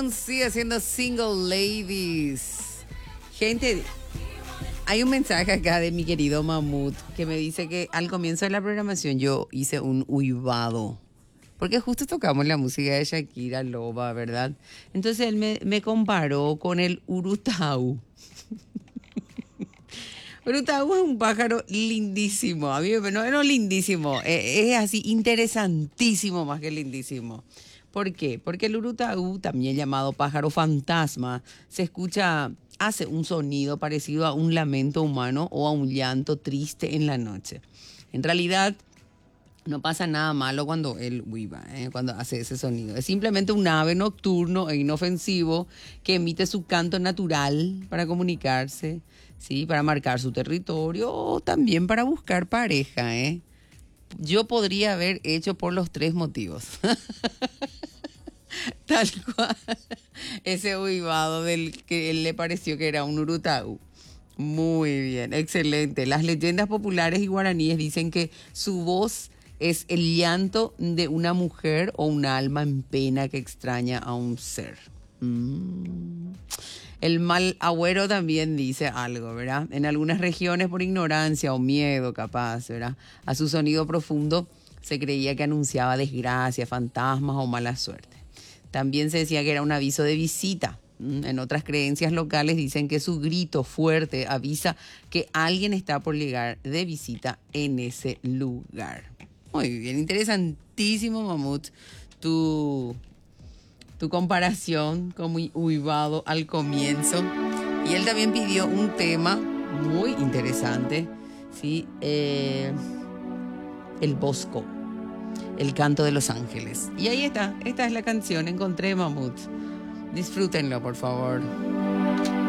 Sigue siendo Single Ladies. Gente, hay un mensaje acá de mi querido Mamut que me dice que al comienzo de la programación yo hice un uivado. Porque justo tocamos la música de Shakira Loba, ¿verdad? Entonces él me comparó con el urutau. Urutau es un pájaro lindísimo. A mí no lindísimo. Es así interesantísimo más que lindísimo. ¿Por qué? Porque el urutau, también llamado pájaro fantasma, hace un sonido parecido a un lamento humano o a un llanto triste en la noche. En realidad, no pasa nada malo cuando él uiva, cuando hace ese sonido. Es simplemente un ave nocturno e inofensivo que emite su canto natural para comunicarse, ¿sí? Para marcar su territorio o también para buscar pareja, ¿eh? Yo podría haber hecho por los tres motivos. Tal cual. Ese uivado del que él le pareció que era un urutau. Muy bien, excelente. Las leyendas populares y guaraníes dicen que su voz es el llanto de una mujer o un alma en pena que extraña a un ser. El mal agüero también dice algo, ¿verdad? En algunas regiones por ignorancia o miedo capaz, ¿verdad? A su sonido profundo se creía que anunciaba desgracia, fantasmas o mala suerte. También se decía que era un aviso de visita. En otras creencias locales dicen que su grito fuerte avisa que alguien está por llegar de visita en ese lugar. Muy bien, interesantísimo, Mamut, tu comparación con mi uivado al comienzo. Y él también pidió un tema muy interesante, ¿sí? El Bosco, el canto de los ángeles. Y ahí está, esta es la canción, encontré Mamut. Disfrútenlo, por favor.